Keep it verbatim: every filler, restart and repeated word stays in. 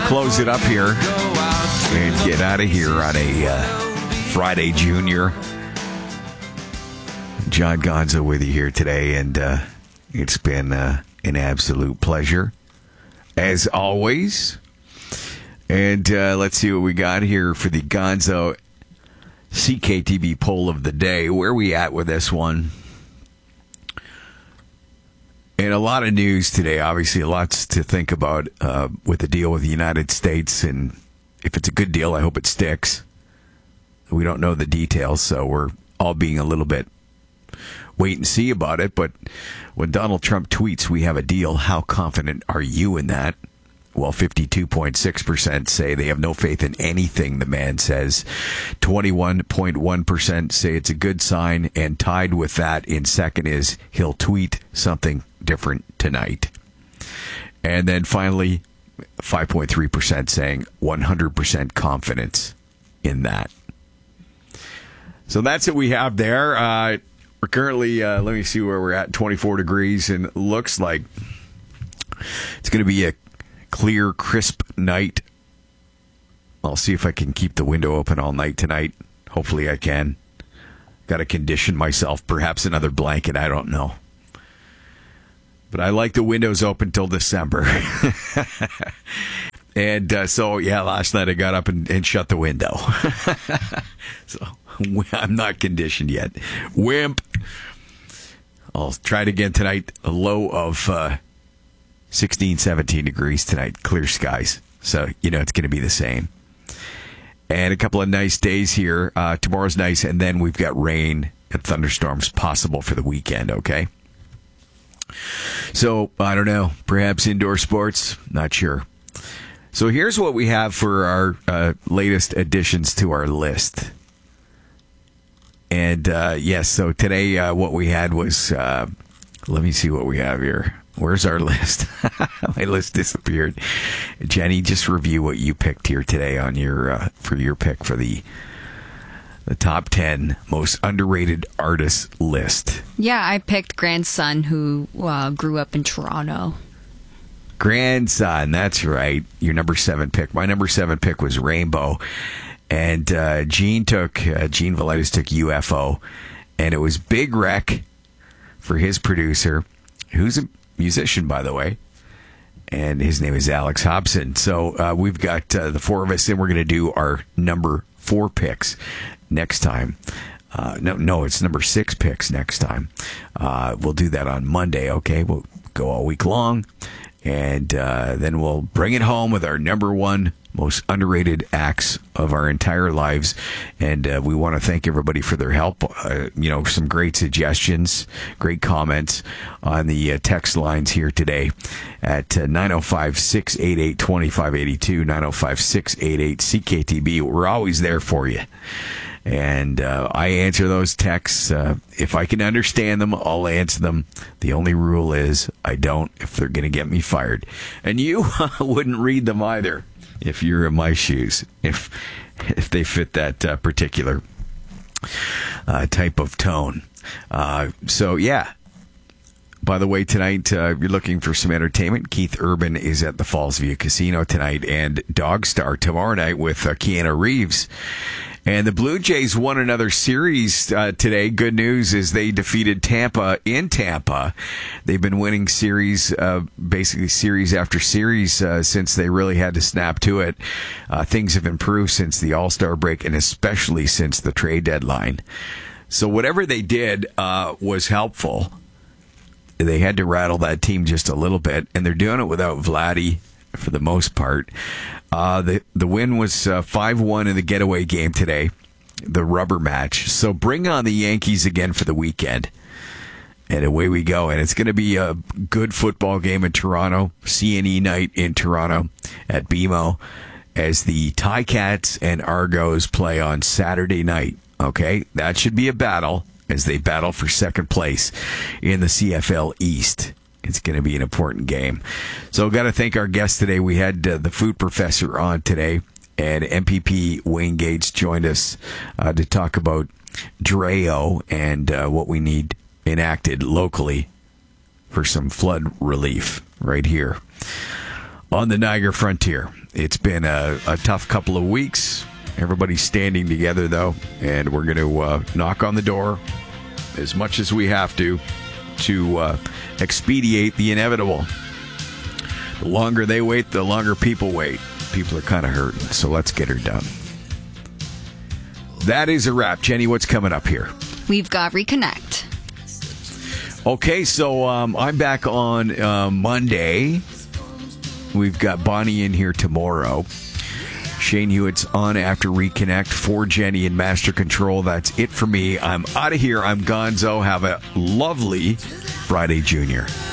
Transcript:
close it up here and get out of here on a uh, Friday Junior. John Gonzo with you here today, and uh, it's been uh, an absolute pleasure, as always. And uh, let's see what we got here for the Gonzo C K T B poll of the day. Where are we at with this one? And a lot of news today, obviously, lots to think about uh, with the deal with the United States. And if it's a good deal, I hope it sticks. We don't know the details, so we're all being a little bit wait and see about it. But when Donald Trump tweets, we have a deal, how confident are you in that? Well, fifty-two point six percent say they have no faith in anything the man says. twenty-one point one percent say it's a good sign. And tied with that in second is he'll tweet something different tonight. And then finally, five point three percent saying one hundred percent confidence in that. So that's what we have there. Uh, we're currently, uh, let me see where we're at, twenty-four degrees, and it looks like it's going to be a clear, crisp night. I'll see if I can keep the window open all night tonight. Hopefully I can. Got to condition myself. Perhaps another blanket. I don't know. But I like the windows open till December. and uh, so, yeah, last night I got up and, and shut the window. So I'm not conditioned yet. Wimp. I'll try it again tonight. A low of Uh, sixteen, seventeen degrees tonight, clear skies. So, you know, it's going to be the same. And a couple of nice days here. Uh, tomorrow's nice, and then we've got rain and thunderstorms possible for the weekend, okay? So, I don't know. Perhaps indoor sports? Not sure. So, here's what we have for our uh, latest additions to our list. And, uh, yes, so today uh, what we had was, uh, let me see what we have here. Where's our list? My list disappeared. Jenny, just review what you picked here today on your uh, for your pick for the the top ten most underrated artists list. Yeah, I picked Grandson, who uh, grew up in Toronto. Grandson, that's right. Your number seven pick. My number seven pick was Rainbow, and uh, Gene took uh, Gene Velitis took U F O, and it was Big Wreck for his producer, who's a musician, by the way, and his name is Alex Hobson. So uh, we've got uh, the four of us, and we're going to do our number four picks next time. Uh, no, no, it's number six picks next time. Uh, we'll do that on Monday, okay? We'll go all week long, and uh, then we'll bring it home with our number one most underrated acts of our entire lives. And uh, we want to thank everybody for their help. Uh, you know, some great suggestions, great comments on the uh, text lines here today at uh, nine oh five, six eight eight, two five eight two, nine oh five, six eight eight, C K T B. We're always there for you. And uh, I answer those texts. Uh, if I can understand them, I'll answer them. The only rule is I don't if they're going to get me fired. And you wouldn't read them either if you're in my shoes, if if they fit that uh, particular uh, type of tone. Uh, so, yeah. By the way, tonight, uh, you're looking for some entertainment. Keith Urban is at the Fallsview Casino tonight, and Dog Star tomorrow night with uh, Keanu Reeves. And the Blue Jays won another series uh, today. Good news is they defeated Tampa in Tampa. They've been winning series, uh, basically series after series uh, since they really had to snap to it. Uh, things have improved since the All-Star break, and especially since the trade deadline. So whatever they did uh, was helpful. They had to rattle that team just a little bit, and they're doing it without Vladdy for the most part. Uh, the the win was uh, five one in the getaway game today, the rubber match. So bring on the Yankees again for the weekend. And away we go. And it's going to be a good football game in Toronto, C and E night in Toronto at B M O, as the Ticats and Argos play on Saturday night. Okay, that should be a battle as they battle for second place in the C F L East. It's going to be an important game. So got to thank our guest today. We had uh, the food professor on today, and M P P Wayne Gates joined us uh, to talk about Dreo and uh, what we need enacted locally for some flood relief right here on the Niagara Frontier. It's been a, a tough couple of weeks. Everybody's standing together, though, and we're going to uh, knock on the door as much as we have to to uh, expedite the inevitable. The longer they wait, the longer people wait. People are kind of hurting, so let's get her done. That is a wrap. Jenny, what's coming up here? We've got Reconnect. Okay, so um, I'm back on uh, Monday. We've got Bonnie in here tomorrow. Shane Hewitt's on after Reconnect. For Jenny and Master Control. That's it for me. I'm out of here. I'm Gonzo. Have a lovely Friday, Junior.